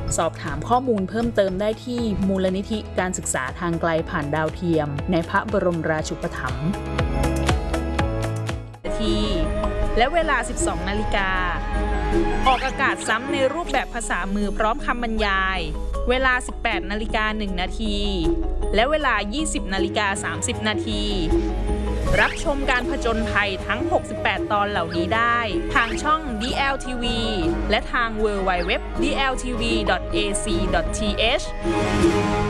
สอบถามข้อมูลเพิ่มเติมได้ที่มูลนิธิการศึกษาทางไกลผ่านดาวเทียมในพระบรมราชูปถัมภ์และเวลา 12 นาฬิกาออกอากาศซ้ำในรูปแบบภาษามือพร้อมคำบรรยายเวลา 18 นาฬิกา 1 นาทีและเวลา 20 นาฬิกา 30 นาทีรับชมการผจญภัยทั้ง 68 ตอนเหล่านี้ได้ทางช่อง DLTV และทาง www.dltv.ac.th